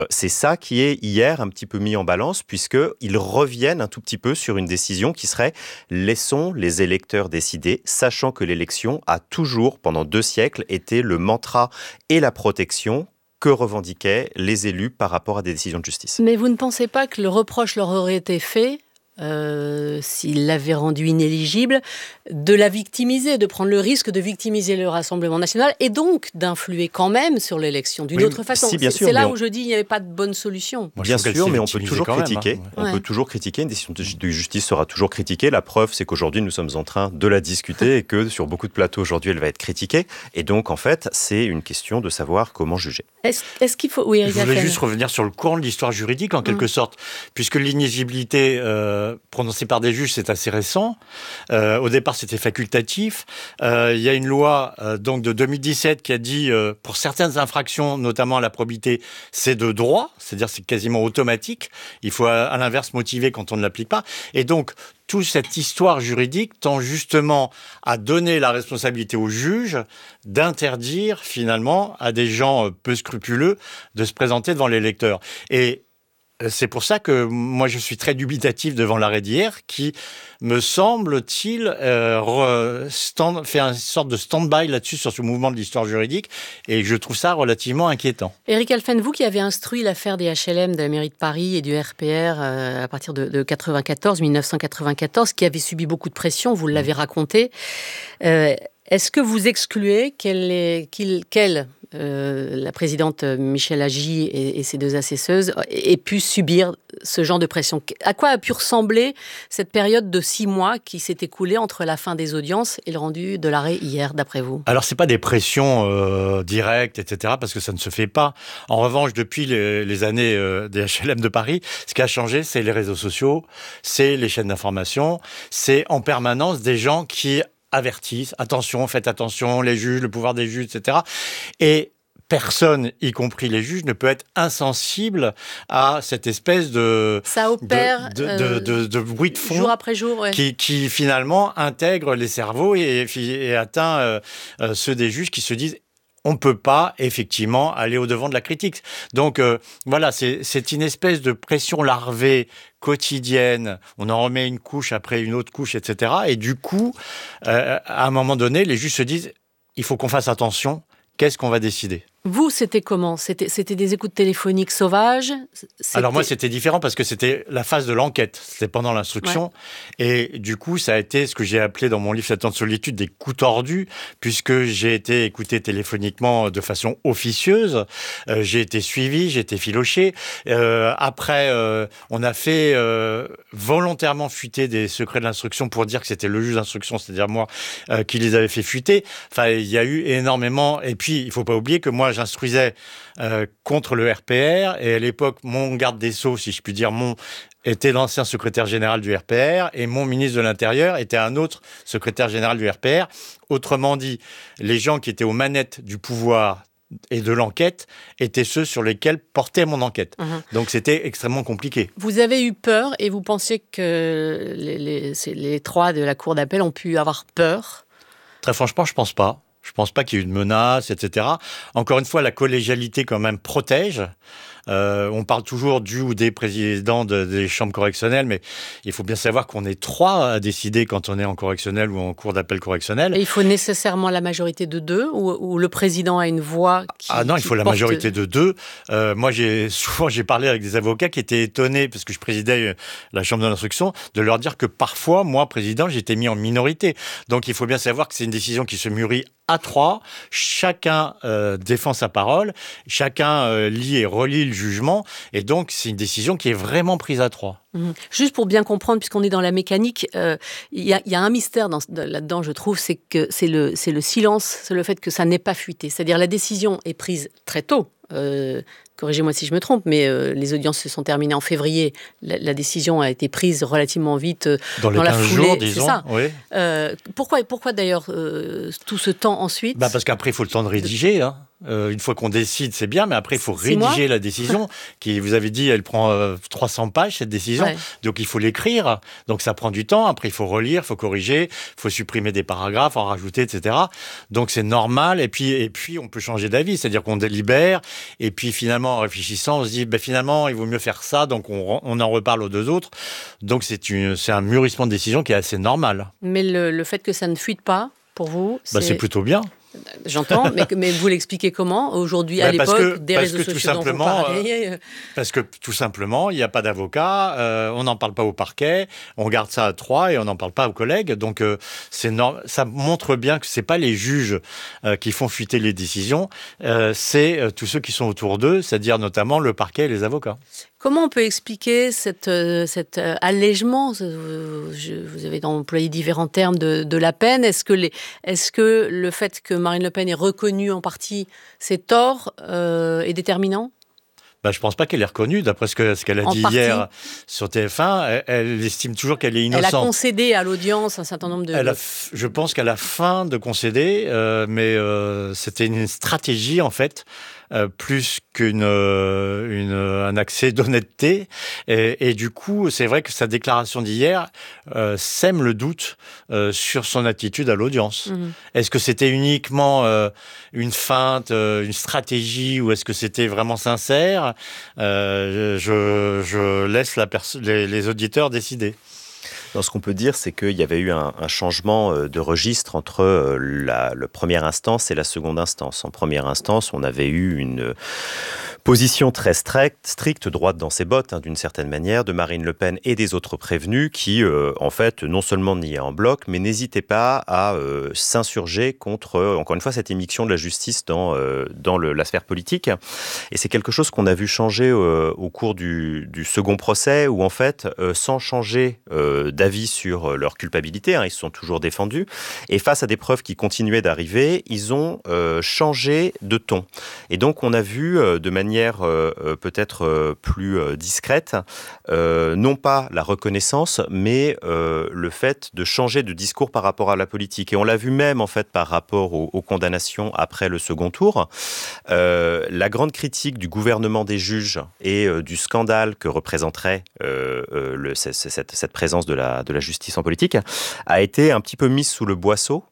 C'est ça qui est hier un petit peu mis en balance, puisqu'ils reviennent un tout petit peu sur une décision qui serait « laissons les électeurs décider », sachant que l'élection a toujours, pendant 2 siècles, été le mantra et la protection que revendiquaient les élus par rapport à des décisions de justice. Mais vous ne pensez pas que le reproche leur aurait été fait s'il l'avait rendu inéligible, de la victimiser, de prendre le risque de victimiser le Rassemblement national et donc d'influer quand même sur l'élection d'une autre façon. Si, bien sûr, c'est là où je dis qu'il n'y avait pas de bonne solution. Bien sûr, mais on peut toujours critiquer. On peut toujours critiquer. Une décision de justice sera toujours critiquée. La preuve, c'est qu'aujourd'hui, nous sommes en train de la discuter et que sur beaucoup de plateaux aujourd'hui, elle va être critiquée. Et donc, en fait, c'est une question de savoir comment juger. Est-ce qu'il faut... Oui, je voulais juste revenir sur le courant de l'histoire juridique, en quelque sorte, puisque l'inéligibilité prononcée par des juges, c'est assez récent. Au départ, c'était facultatif. Il y a une loi donc de 2017 qui a dit, pour certaines infractions, notamment à la probité, c'est de droit, c'est-à-dire c'est quasiment automatique. Il faut à l'inverse motiver quand on ne l'applique pas. Et donc, toute cette histoire juridique tend justement à donner la responsabilité aux juges d'interdire finalement à des gens peu scrupuleux de se présenter devant les électeurs. Et c'est pour ça que moi je suis très dubitatif devant l'arrêt d'hier qui, me semble-t-il, fait une sorte de stand-by là-dessus sur ce mouvement de l'histoire juridique et je trouve ça relativement inquiétant. Éric Alphen, vous qui avez instruit l'affaire des HLM de la mairie de Paris et du RPR à partir de 1994, qui avait subi beaucoup de pression, vous l'avez raconté, est-ce que vous excluez la présidente Michèle Agy et ses 2 assesseuses aient pu subir ce genre de pression? À quoi a pu ressembler cette période de 6 mois qui s'est écoulée entre la fin des audiences et le rendu de l'arrêt hier, d'après vous? Alors, c'est pas des pressions directes, etc., parce que ça ne se fait pas. En revanche, depuis les années des HLM de Paris, ce qui a changé, c'est les réseaux sociaux, c'est les chaînes d'information, c'est en permanence des gens qui avertissent, attention, faites attention, les juges, le pouvoir des juges, etc. Et personne, y compris les juges, ne peut être insensible à cette espèce de bruit de fond jour après jour, qui finalement intègre les cerveaux et atteint ceux des juges qui se disent on ne peut pas, effectivement, aller au-devant de la critique. Donc, voilà, c'est une espèce de pression larvée quotidienne. On en remet une couche après une autre couche, etc. Et du coup, à un moment donné, les juges se disent il faut qu'on fasse attention. Qu'est-ce qu'on va décider ? Vous, c'était comment ? C'était des écoutes téléphoniques sauvages ? Alors moi, c'était différent parce que c'était la phase de l'enquête. C'était pendant l'instruction. Ouais. Et du coup, ça a été ce que j'ai appelé dans mon livre « 7 ans de solitude » des coups tordus, puisque j'ai été écouté téléphoniquement de façon officieuse. J'ai été suivi, j'ai été filoché. Après, on a fait volontairement fuiter des secrets de l'instruction pour dire que c'était le juge d'instruction, c'est-à-dire moi, qui les avait fait fuiter. Enfin, il y a eu énormément... Et puis, il ne faut pas oublier que moi, j'instruisais contre le RPR et à l'époque, mon garde des Sceaux, si je puis dire, était l'ancien secrétaire général du RPR et mon ministre de l'Intérieur était un autre secrétaire général du RPR. Autrement dit, les gens qui étaient aux manettes du pouvoir et de l'enquête étaient ceux sur lesquels portait mon enquête. Donc c'était extrêmement compliqué. Vous avez eu peur et vous pensiez que les 3 de la cour d'appel ont pu avoir peur ? Très franchement, je pense pas. Je pense pas qu'il y ait eu de menaces, etc. Encore une fois, la collégialité quand même protège. On parle toujours du ou des présidents des chambres correctionnelles, mais il faut bien savoir qu'on est 3 à décider quand on est en correctionnel ou en cour d'appel correctionnel. Et il faut nécessairement la majorité de 2 ou le président a une voix qui... Ah non, il faut la majorité de 2. Moi, j'ai parlé avec des avocats qui étaient étonnés, parce que je présidais la chambre de l'instruction, de leur dire que parfois, moi, président, j'étais mis en minorité. Donc, il faut bien savoir que c'est une décision qui se mûrit à 3, chacun défend sa parole, chacun lit et relit le jugement, et donc c'est une décision qui est vraiment prise à 3. Juste pour bien comprendre, puisqu'on est dans la mécanique, il y a un mystère là-dedans, je trouve, c'est que c'est le silence, c'est le fait que ça n'ait pas fuité. C'est-à-dire la décision est prise très tôt. Corrigez-moi si je me trompe, mais les audiences se sont terminées en février. La décision a été prise relativement vite dans la foulée. Jours, disons, c'est ça. Oui. Pourquoi d'ailleurs tout ce temps ensuite ? Parce qu'après, il faut le temps de rédiger. Une fois qu'on décide, c'est bien, mais après, il faut rédiger la décision, qui, vous avez dit, elle prend 300 pages, cette décision. Ouais. Donc, il faut l'écrire. Donc, ça prend du temps. Après, il faut relire, il faut corriger, il faut supprimer des paragraphes, en rajouter, etc. Donc, c'est normal. Et puis, on peut changer d'avis. C'est-à-dire qu'on délibère. Et puis, finalement, finalement, en réfléchissant, on se dit, finalement, il vaut mieux faire ça, donc on en reparle aux deux autres. Donc, c'est un mûrissement de décision qui est assez normal. Mais le fait que ça ne fuite pas, pour vous, c'est plutôt bien. J'entends, mais vous l'expliquez comment aujourd'hui, à l'époque, des réseaux sociaux dont vous parlez Parce que tout simplement, il n'y a pas d'avocat, on n'en parle pas au parquet, on garde ça à trois et on n'en parle pas aux collègues. Donc, ça montre bien que ce n'est pas les juges qui font fuiter les décisions, c'est tous ceux qui sont autour d'eux, c'est-à-dire notamment le parquet et les avocats. Comment on peut expliquer cet allègement? Vous avez employé différents termes de la peine. Est-ce que le fait que Marine Le Pen ait reconnu en partie ses torts est déterminant? Je ne pense pas qu'elle est reconnue, d'après ce qu'elle a dit hier sur TF1. Elle estime toujours qu'elle est innocente. Elle a concédé à l'audience un certain nombre de... Je pense qu'à la fin de concéder, mais c'était une stratégie, en fait, plus qu'un accès d'honnêteté. Et du coup, c'est vrai que sa déclaration d'hier sème le doute sur son attitude à l'audience. Est-ce que c'était uniquement une feinte, une stratégie, ou est-ce que c'était vraiment sincère? Je laisse les auditeurs décider. Ce qu'on peut dire, c'est qu'il y avait eu un changement de registre entre la première instance et la seconde instance. En première instance, on avait eu une position très stricte, droite dans ses bottes, d'une certaine manière, de Marine Le Pen et des autres prévenus qui, en fait, non seulement niaient en bloc, mais n'hésitaient pas à s'insurger contre, encore une fois, cette émission de la justice dans la sphère politique. Et c'est quelque chose qu'on a vu changer au cours du second procès, où, en fait, sans changer d'avis sur leur culpabilité, ils se sont toujours défendus, et face à des preuves qui continuaient d'arriver, ils ont changé de ton. Et donc, on a vu de manière peut-être plus discrète, non pas la reconnaissance, mais le fait de changer de discours par rapport à la politique. Et on l'a vu même, en fait, par rapport aux condamnations après le second tour. La grande critique du gouvernement des juges et du scandale que représenterait cette présence de la justice en politique a été un petit peu mise sous le boisseau.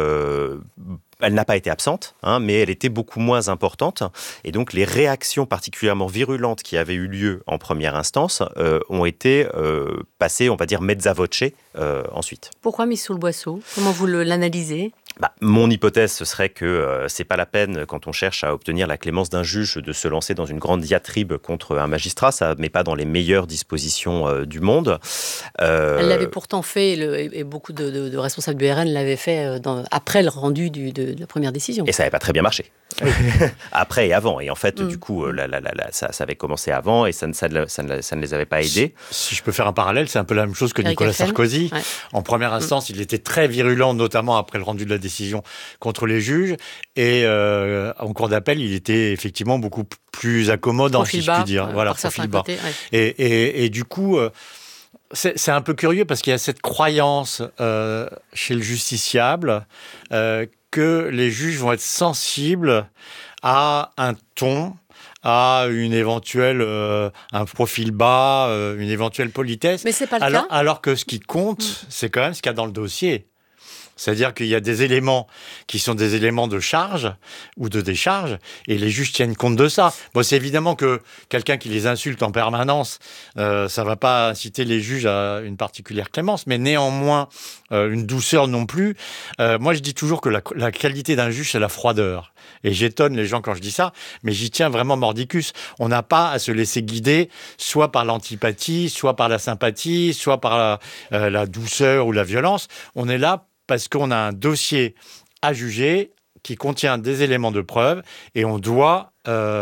Elle n'a pas été absente, mais elle était beaucoup moins importante. Et donc, les réactions particulièrement virulentes qui avaient eu lieu en première instance ont été passées, on va dire, mezza voce ensuite. Pourquoi mise sous le boisseau? Comment vous l'analysez? Mon hypothèse, ce serait que c'est pas la peine, quand on cherche à obtenir la clémence d'un juge, de se lancer dans une grande diatribe contre un magistrat. Ça ne met pas dans les meilleures dispositions du monde. Elle l'avait pourtant fait, et beaucoup de responsables du RN l'avaient fait après le rendu de la première décision. Et ça n'avait pas très bien marché. Après et avant. Et en fait, du coup, ça avait commencé avant et ça ne les avait pas aidés. Si je peux faire un parallèle, c'est un peu la même chose que Nicolas Sarkozy. Ouais. En première instance, il était très virulent, notamment après le rendu de la décision contre les juges. Et en cour d'appel, il était effectivement beaucoup plus accommodant, si je puis dire. Voilà, profil bas. Côtés, ouais. Et du coup... C'est un peu curieux parce qu'il y a cette croyance chez le justiciable que les juges vont être sensibles à un ton, à une éventuelle un profil bas, une éventuelle politesse. Mais c'est pas le cas. Alors que ce qui compte, c'est quand même ce qu'il y a dans le dossier. C'est-à-dire qu'il y a des éléments qui sont des éléments de charge ou de décharge, et les juges tiennent compte de ça. Bon, c'est évidemment que quelqu'un qui les insulte en permanence, ça ne va pas inciter les juges à une particulière clémence, mais néanmoins, une douceur non plus. Moi, je dis toujours que la qualité d'un juge, c'est la froideur. Et j'étonne les gens quand je dis ça, mais j'y tiens vraiment mordicus. On n'a pas à se laisser guider soit par l'antipathie, soit par la sympathie, soit par la douceur ou la violence. On est là parce qu'on a un dossier à juger qui contient des éléments de preuve et on doit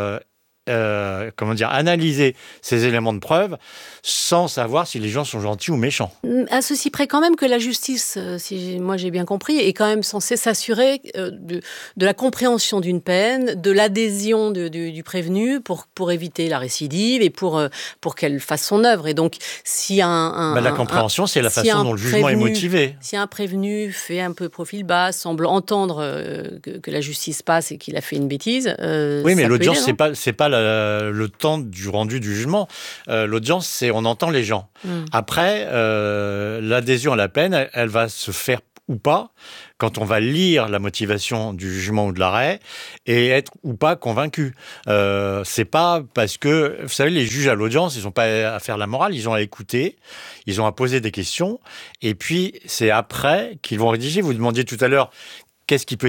analyser ces éléments de preuve sans savoir si les gens sont gentils ou méchants. À ceci près quand même que la justice, si moi j'ai bien compris, est quand même censée s'assurer de la compréhension d'une peine, de l'adhésion du prévenu pour éviter la récidive et pour qu'elle fasse son œuvre. Et donc, si la compréhension, c'est la façon dont le jugement est motivé. Si un prévenu fait un peu profil bas, semble entendre que la justice passe et qu'il a fait une bêtise, oui, mais l'audience, c'est pas le temps du rendu du jugement. L'audience, c'est on entend les gens. Après, l'adhésion à la peine, elle va se faire ou pas quand on va lire la motivation du jugement ou de l'arrêt et être ou pas convaincu. C'est pas parce que, vous savez, les juges à l'audience, ils n'ont pas à faire la morale, ils ont à écouter, ils ont à poser des questions, et puis c'est après qu'ils vont rédiger. Vous demandiez tout à l'heure, qu'est-ce qui peut